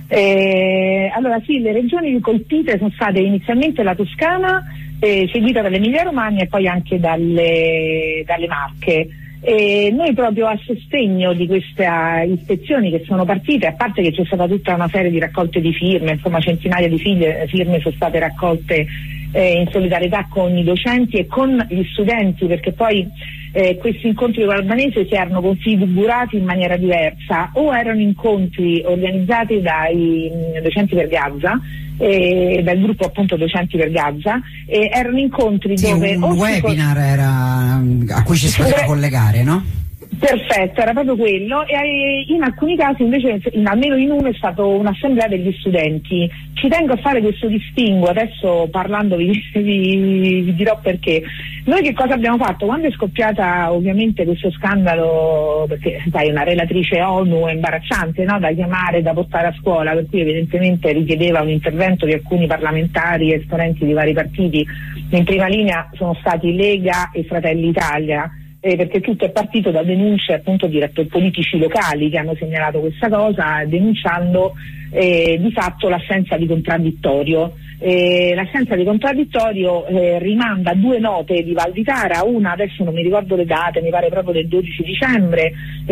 Allora sì, le regioni colpite sono state inizialmente la Toscana, seguita dall'Emilia Romagna e poi anche dalle Marche. Noi proprio a sostegno di queste ispezioni che sono partite, a parte che c'è stata tutta una serie di raccolte di firme, insomma centinaia di firme sono state raccolte in solidarietà con i docenti e con gli studenti, perché poi questi incontri con l'albanese si erano configurati in maniera diversa, o erano incontri organizzati dai docenti per Gaza, dal gruppo appunto Docenti per Gaza, erano incontri dove un webinar era a cui ci si poteva collegare, no? Perfetto, era proprio quello, e in alcuni casi invece, almeno in uno, è stato un'assemblea degli studenti. Ci tengo a fare questo distinguo, adesso parlandovi vi dirò perché. Noi che cosa abbiamo fatto? Quando è scoppiata ovviamente questo scandalo, perché sai, una relatrice ONU è imbarazzante, no? Da chiamare, da portare a scuola, per cui evidentemente richiedeva un intervento di alcuni parlamentari e esponenti di vari partiti. In prima linea sono stati Lega e Fratelli Italia, perché tutto è partito da denunce appunto di politici locali che hanno segnalato questa cosa, denunciando di fatto l'assenza di contraddittorio. L'assenza di contraddittorio rimanda a due note di Valditara, una adesso non mi ricordo le date, mi pare proprio del 12 dicembre,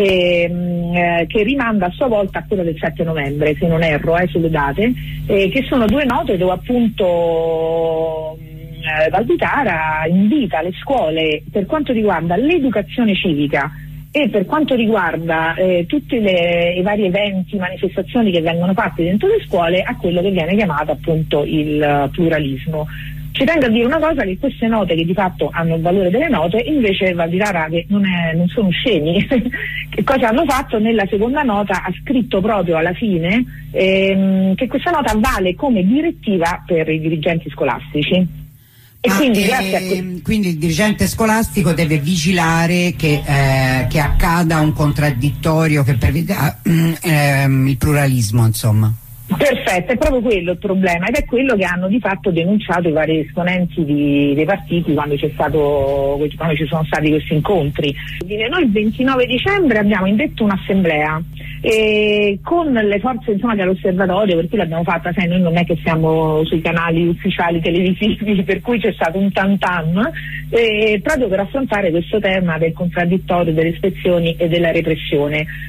che rimanda a sua volta a quella del 7 novembre, se non erro sulle date, che sono due note dove appunto Valditara invita le scuole, per quanto riguarda l'educazione civica e per quanto riguarda tutti i vari eventi, manifestazioni che vengono fatte dentro le scuole, a quello che viene chiamato appunto il pluralismo. Ci tengo a dire una cosa, che queste note, che di fatto hanno il valore delle note, invece Valditara, che non sono scemi, che cosa hanno fatto? Nella seconda nota ha scritto proprio alla fine che questa nota vale come direttiva per i dirigenti scolastici. Quindi il dirigente scolastico deve vigilare che accada un contraddittorio che preveda il pluralismo, insomma. Perfetto, è proprio quello il problema, ed è quello che hanno di fatto denunciato i vari esponenti dei partiti quando ci sono stati questi incontri. Noi il 29 dicembre abbiamo indetto un'assemblea con le forze, insomma, dell'osservatorio, per cui l'abbiamo fatta, sai, noi non è che siamo sui canali ufficiali televisivi, per cui c'è stato un tam-tam proprio per affrontare questo tema del contraddittorio, delle ispezioni e della repressione.